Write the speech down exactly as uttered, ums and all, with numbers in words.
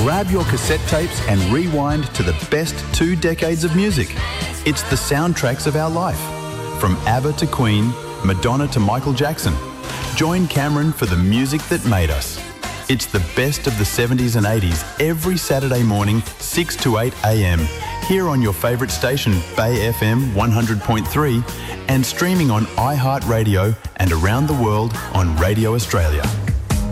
Grab your cassette tapes and rewind to the best two decades of music. It's the soundtracks of our life. From ABBA to Queen, Madonna to Michael Jackson. Join Cameron for the music that made us. It's the best of the seventies and eighties every Saturday morning, six to eight a m, here on your favourite station, Bay F M one hundred point three, and streaming on iHeartRadio and around the world on Radio Australia.